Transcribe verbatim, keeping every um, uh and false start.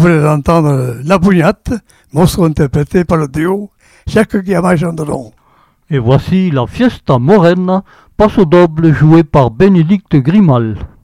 venez d'entendre La Bougnate, morceau interprété par le duo Jacques Guillaume-Gendron. Et voici la Fiesta Morena, passo doble joué par Bénédicte Grimal.